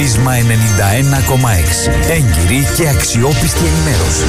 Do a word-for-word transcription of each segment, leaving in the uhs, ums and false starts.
Πρίσμα ενενήντα ένα κόμμα έξι. Έγκυρη και αξιόπιστη ενημέρωση.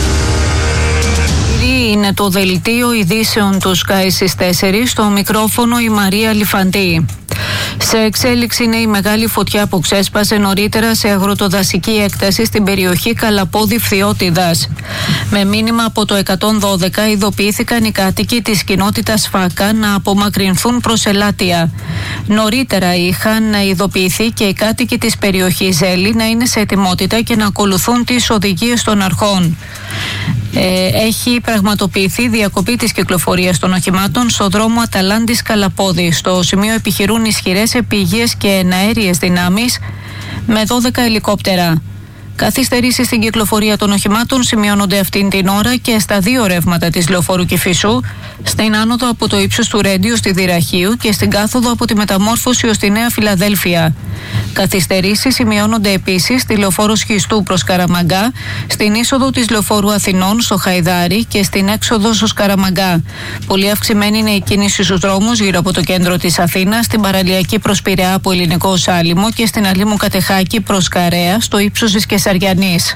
Είναι το δελτίο ειδήσεων του Sky στις τέσσερις, στο μικρόφωνο η Μαρία Λιφαντή. Σε εξέλιξη είναι η μεγάλη φωτιά που ξέσπασε νωρίτερα σε αγροτοδασική έκταση στην περιοχή Καλαπόδη Φθιώτιδας. Με μήνυμα από το εκατόν δώδεκα ειδοποιήθηκαν οι κάτοικοι της κοινότητας Φάκα να απομακρυνθούν προς Ελάτια. Νωρίτερα είχαν ειδοποιηθεί και οι κάτοικοι της περιοχής Ζέλη να είναι σε ετοιμότητα και να ακολουθούν τις οδηγίες των αρχών. Ε, έχει πραγματοποιηθεί διακοπή της κυκλοφορίας των οχημάτων στο δρόμο Αταλάντης Καλαπόδη. Στο σημείο επιχειρούν ισχυρές επιγείες και εναέριες δυνάμεις με δώδεκα ελικόπτερα. Καθυστερήσεις στην κυκλοφορία των οχημάτων σημειώνονται αυτήν την ώρα και στα δύο ρεύματα της λεωφόρου Κηφισού, στην άνοδο από το ύψος του Ρέντιου στη Δυραχείου και στην κάθοδο από τη Μεταμόρφωση ως τη Νέα Φιλαδέλφια. Καθυστερήσεις σημειώνονται επίσης στη λεωφόρο Σχιστού προς Καραμαγκά, στην είσοδο της λεωφόρου Αθηνών στο Χαϊδάρι και στην έξοδο στο Καραμαγκά. Πολύ αυξημένη είναι η κίνηση στους δρόμους γύρω από το κέντρο της Αθήνας, στην παραλιακή προς Πειραιά από Ελληνικό Σάλιμο και στην Αλήμου Κατεχάκη προς Καρέα στο ύψος της Κεσαριανής.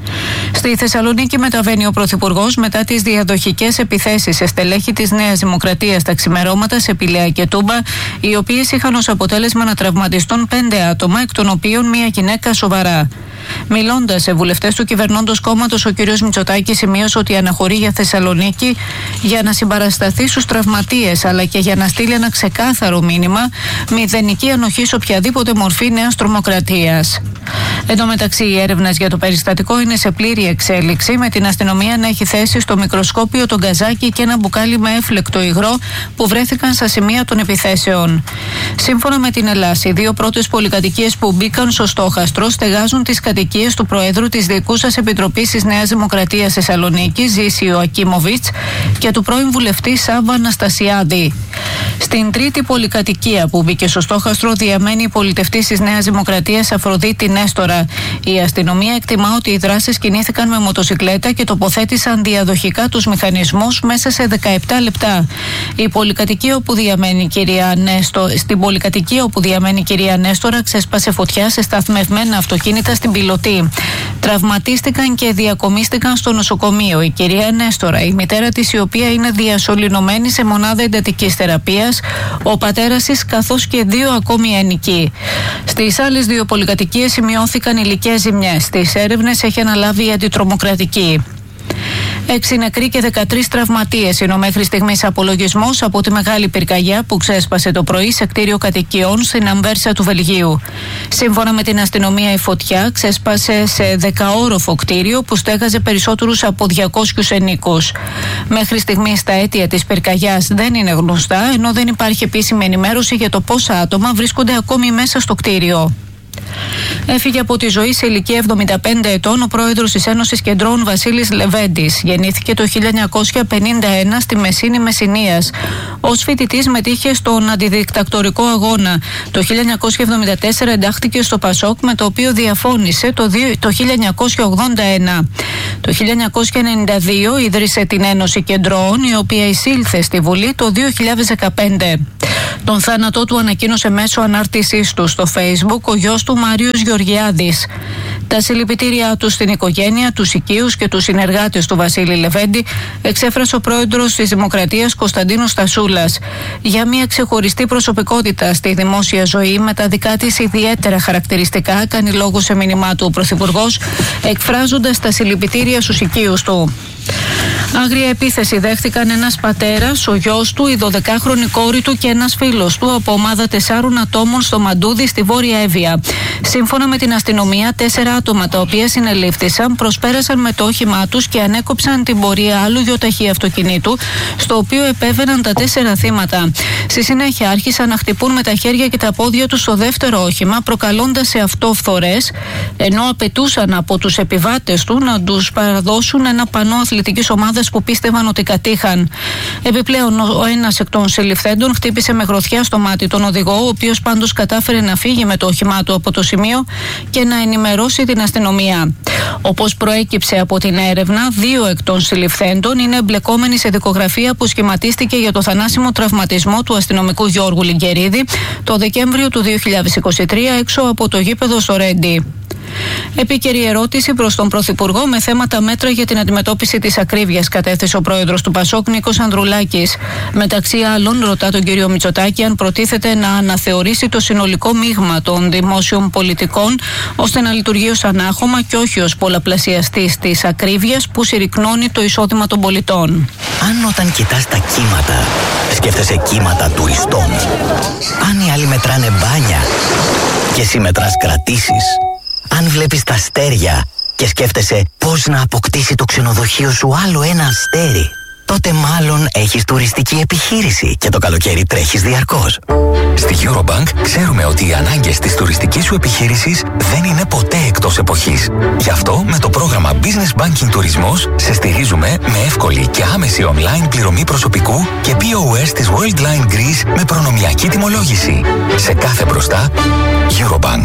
Στη Θεσσαλονίκη μεταβαίνει ο Πρωθυπουργός μετά τις διαδοχικές επιθέσεις σε στελέχη της Νέας Δημοκρατίας τα ξημερώματα σε Πηλαία και Τούμπα, οι οποίες είχαν ως αποτέλεσμα να τραυματιστούν πέντε άτομα, εκ των οποίων μία γυναίκα σοβαρά. Μιλώντας σε βουλευτές του κυβερνώντος κόμματος, ο κ. Μητσοτάκης σημείωσε ότι αναχωρεί για Θεσσαλονίκη για να συμπαρασταθεί στους τραυματίες, αλλά και για να στείλει ένα ξεκάθαρο μήνυμα μηδενική ανοχή σε οποιαδήποτε μορφή νέας τρομοκρατίας. Εν τω μεταξύ, οι έρευνες για το περιστατικό είναι σε πλήρη εξέλιξη, με την αστυνομία να έχει θέσει στο μικροσκόπιο τον γκαζάκι και ένα μπουκάλι με έφλεκτο υγρό που βρέθηκαν στα σημεία των επιθέσεων. Σύμφωνα με την Ελλάδα, οι δύο πρώτες πολυκατοικίες που μπήκαν στο στόχαστρο στεγάζουν τις κατοικίες του Προέδρου της Διοικούσας Επιτροπής της Νέας Δημοκρατίας Θεσσαλονίκης, Ζήσιο Ακίμοβιτς, και του πρώην βουλευτή Σάββα Αναστασιάδη. Στην τρίτη πολυκατοικία που μπήκε στο στόχαστρο διαμένει η πολιτευτής της Νέας Δημοκρατίας Αφροδίτη Νέστορα. Η αστυνομία εκτιμά ότι οι δράστες κινήθηκαν με μοτοσικλέτα και τοποθέτησαν διαδοχικά τους μηχανισμούς μέσα σε δεκαεπτά λεπτά. Η πολυκατοικία όπου διαμένει η κυρία Νέστο... Στην πολυκατοικία όπου διαμένει η κυρία Νέστορα ξέσπασε φωτιά σε σταθμευμένα αυτοκίνητα στην Πιλωτή. Τραυματίστηκαν και διακομίστηκαν στο νοσοκομείο η κυρία Νέστορα, η μητέρα της, η οποία είναι διασωληνωμένη σε μονάδα εντατικής θεραπείας, ο πατέρας της, καθώς και δύο ακόμη ενικοί. Στις άλλες δύο πολυκατοικίες σημειώθηκαν υλικές ζημιές. Στις έρευνες έχει αναλάβει η αντιτρομοκρατική. Έξι νεκροί και δεκατρείς τραυματίες είναι ο μέχρι στιγμής απολογισμός από τη μεγάλη πυρκαγιά που ξέσπασε το πρωί σε κτίριο κατοικιών στην Αμβέρσα του Βελγίου. Σύμφωνα με την αστυνομία, η φωτιά ξέσπασε σε δεκαόροφο κτίριο που στέγαζε περισσότερους από διακόσιους ενίκους. Μέχρι στιγμής τα αίτια της πυρκαγιάς δεν είναι γνωστά, ενώ δεν υπάρχει επίσημη ενημέρωση για το πόσα άτομα βρίσκονται ακόμη μέσα στο κτίριο. Έφυγε από τη ζωή σε ηλικία εβδομήντα πέντε ετών ο πρόεδρος της Ένωσης Κεντρών Βασίλης Λεβέντης. Γεννήθηκε το χίλια εννιακόσια πενήντα ένα στη Μεσίνη Μεσσηνίας. Ως φοιτητής μετήχε στον αντιδικτακτορικό αγώνα. Το χίλια εννιακόσια εβδομήντα τέσσερα εντάχθηκε στο Πασόκ, με το οποίο διαφώνησε το, το χίλια εννιακόσια ογδόντα ένα. Το χίλια εννιακόσια ενενήντα δύο ίδρυσε την Ένωση Κεντρών, η οποία εισήλθε στη Βουλή το δύο χιλιάδες δεκαπέντε. Τον θάνατό του ανακοίνωσε μέσω ανάρτησής του στο Facebook ο γιος του Μάριος Γεωργιάδης. Τα συλληπιτήριά του στην οικογένεια, τους οικείους και τους συνεργάτες του Βασίλη Λεβέντη εξέφρασε ο πρόεδρος της Δημοκρατίας Κωνσταντίνος Στασούλας. Για μια ξεχωριστή προσωπικότητα στη δημόσια ζωή με τα δικά της ιδιαίτερα χαρακτηριστικά, κάνει λόγο σε μήνυμά του ο Πρωθυπουργός, εκφράζοντας τα συλληπιτήρια στους οικείους του. Άγρια επίθεση δέχτηκαν ένας πατέρας, ο γιος του, η δωδεκάχρονη κόρη του και ένας φίλος του από ομάδα τεσσάρων ατόμων στο Μαντούδι στη Βόρεια Εύβοια. Σύμφωνα με την αστυνομία, τέσσερα άτομα τα οποία συνελήφθησαν προσπέρασαν με το όχημά τους και ανέκοψαν την πορεία άλλου γιοταχή αυτοκινήτου, στο οποίο επέβαιναν τα τέσσερα θύματα. Στη συνέχεια άρχισαν να χτυπούν με τα χέρια και τα πόδια τους στο δεύτερο όχημα, προκαλώντας σε αυτό φθορές, ενώ απαιτούσαν από τους επιβάτες του να τους παραδώσουν ένα πανό αθλητικής ομάδας καλλιεργούντας που πίστευαν ότι κατήχαν. Επιπλέον, ο ένας εκ των συλληφθέντων χτύπησε με γροθιά στο μάτι τον οδηγό, ο οποίος πάντως κατάφερε να φύγει με το όχημά του από το σημείο και να ενημερώσει την αστυνομία. Όπως προέκυψε από την έρευνα, δύο εκ των συλληφθέντων είναι εμπλεκόμενοι σε δικογραφία που σχηματίστηκε για το θανάσιμο τραυματισμό του αστυνομικού Γιώργου Λιγκερίδη το Δεκέμβριο του δύο χιλιάδες είκοσι τρία έξω από το γήπεδο στο Ρέντι. Επίκαιρη ερώτηση προς τον Πρωθυπουργό με θέματα μέτρα για την αντιμετώπιση της ακρίβειας κατέθεσε ο πρόεδρος του Πασόκ Νίκος Ανδρουλάκης. Μεταξύ άλλων, ρωτά τον κύριο Μητσοτάκη αν προτίθεται να αναθεωρήσει το συνολικό μείγμα των δημόσιων πολιτικών ώστε να λειτουργεί ως ανάχωμα και όχι ως πολλαπλασιαστής της ακρίβειας που συρρυκνώνει το εισόδημα των πολιτών. Αν όταν κοιτάς τα κύματα σκέφτεσαι κύματα τουριστών, αν οι άλλοι μετράνε μπάνια και εσύ μετράς κρατήσεις, αν βλέπεις τα αστέρια και σκέφτεσαι πώς να αποκτήσει το ξενοδοχείο σου άλλο ένα αστέρι, τότε μάλλον έχεις τουριστική επιχείρηση και το καλοκαίρι τρέχεις διαρκώς. Στη Eurobank ξέρουμε ότι οι ανάγκες της τουριστικής σου επιχείρησης δεν είναι ποτέ εκτός εποχής. Γι' αυτό με το πρόγραμμα Business Banking Τουρισμός σε στηρίζουμε με εύκολη και άμεση online πληρωμή προσωπικού και πι ο ες της Worldline Greece με προνομιακή τιμολόγηση. Σε κάθε μπροστά, Eurobank.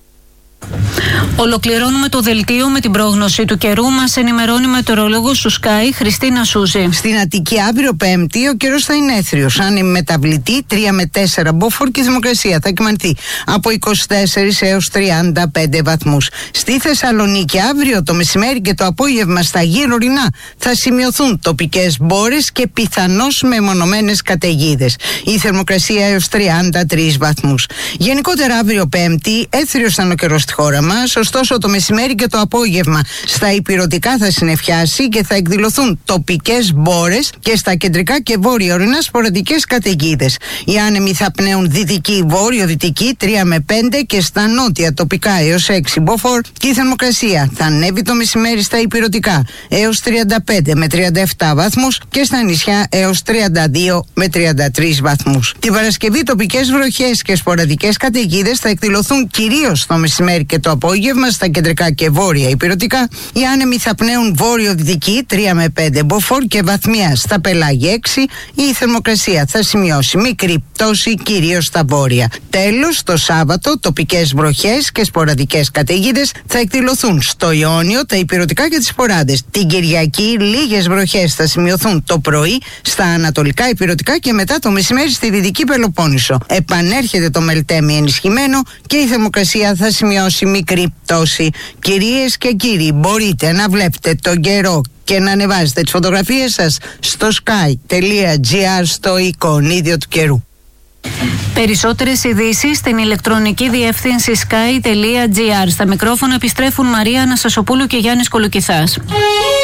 Ολοκληρώνουμε το δελτίο με την πρόγνωση του καιρού. Μας ενημερώνει μετεωρολόγος του Sky Χριστίνα Σούζη. Στην Αττική αύριο Πέμπτη ο καιρός θα είναι έθριος. Αν μεταβλητή τρία με τέσσερα μποφόρ και η θερμοκρασία θα κυμανθεί από είκοσι τέσσερα έως τριάντα πέντε βαθμούς. Στη Θεσσαλονίκη αύριο το μεσημέρι και το απόγευμα στα γύρω ορεινά θα σημειωθούν τοπικές μπόρες και πιθανώς μεμονωμένες καταιγίδες. Η θερμοκρασία έως τριάντα τρεις βαθμούς. Γενικότερα αύριο Πέμπτη έθριος θα είναι ο καιρός στη χώρα μας, ωστόσο το μεσημέρι και το απόγευμα στα ηπειρωτικά θα συννεφιάσει και θα εκδηλωθούν τοπικές μπόρες και στα κεντρικά και βόρεια ορεινά σποραδικές καταιγίδες. Οι άνεμοι θα πνέουν δυτική, βόρειο-δυτική τρία με πέντε και στα νότια τοπικά έως έξι μποφόρ και η θερμοκρασία θα ανέβει το μεσημέρι στα ηπειρωτικά έως τριάντα πέντε με τριάντα επτά βαθμούς και στα νησιά έως τριάντα δύο με τριάντα τρεις βαθμούς. Την Παρασκευή τοπικές βροχές και σποραδικές καταιγίδες θα εκδηλωθούν κυρίως το μεσημέρι και το απόγευμα στα κεντρικά και βόρεια ηπειρωτικά. Οι άνεμοι θα πνέουν βόρειο-δυτική τρία με πέντε μποφόρ και βαθμία στα πελάγια έξι. Η θερμοκρασία θα σημειώσει μικρή πτώση κυρίως στα βόρεια. Τέλος, το Σάββατο τοπικές βροχές και σποραδικές καταιγίδες θα εκδηλωθούν στο Ιόνιο, τα ηπειρωτικά και τις σποράδες. Την Κυριακή λίγες βροχές θα σημειωθούν το πρωί στα ανατολικά ηπειρωτικά και μετά το μεσημέρι στη Δυτική Πελοπόννησο. Επανέρχεται το Μελτέμι ενισχυμένο και η θερμοκρασία θα σημειώσει μικρή πτώση. Κυρίες και κύριοι, μπορείτε να βλέπετε τον καιρό και να ανεβάζετε τις φωτογραφίες σας στο sky τελεία gr στο εικονίδιο του καιρού. Περισσότερες ειδήσεις στην ηλεκτρονική διεύθυνση sky τελεία gr. Στα μικρόφωνα επιστρέφουν Μαρία Αναστασοπούλου και Γιάννης Κολοκυθάς.